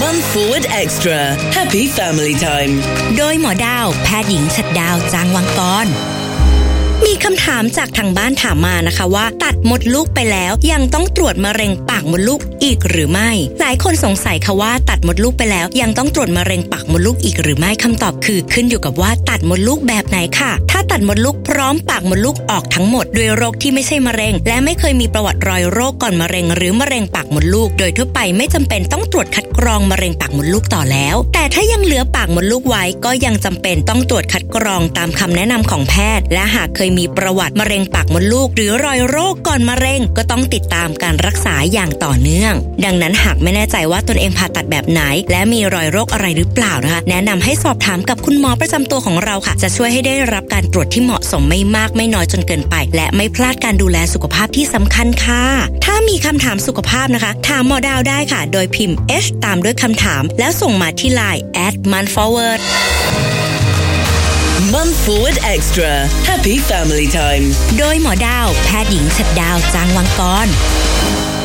Mum Forward Extra Happy Family Time โดยหมอดาวแพทย์หญิงฉัตรดาวจางวังกรมีคำถามจากทางบ้านถามมานะคะว่าตัดมดลูกไปแล้วยังต้องตรวจมะเร็งปากมดลูกอีกหรือไม่หลายคนสงสัยค่ะว่าตัดมดลูกไปแล้วยังต้องตรวจมะเร็งปากมดลูกอีกหรือไม่คำตอบคือขึ้นอยู่กับว่าตัดมดลูกแบบไหนค่ะถ้าตัดมดลูกพร้อมปากมดลูกออกทั้งหมดด้วยโรคที่ไม่ใช่มะเร็งและไม่เคยมีประวัติรอยโรคก่อนมะเร็งหรือมะเร็งปากมดลูกโดยทั่วไปไม่จำเป็นต้องตรวจคัดกรองมะเร็งปากมดลูกต่อแล้วแต่ถ้ายังเหลือปากมดลูกไว้ก็ยังจำเป็นต้องตรวจคัดกรองตามคำแนะนำของแพทย์และหากเคยมีประวัติมะเร็งปากมดลูกหรือรอยโรคก่อนมะเร็งก็ต้องติดตามการรักษาอย่างต่อเนื่องดังนั้นหากไม่แน่ใจว่าตนเองผ่าตัดแบบไหนและมีรอยโรคอะไรหรือเปล่านะคะแนะนำให้สอบถามกับคุณหมอประจำตัวของเราค่ะจะช่วยให้ได้รับการตรวจที่เหมาะสมไม่มากไม่น้อยจนเกินไปและไม่พลาดการดูแลสุขภาพที่สำคัญค่ะถ้ามีคำถามสุขภาพนะคะถามหมอดาวได้ค่ะโดยพิมพ์ H ตามด้วยคำถามแล้วส่งมาที่ LINE @monforward Mum Forward Extra Happy Family Time โดยหมอดาวแพทย์หญิงฉัตรดาวจางวังกร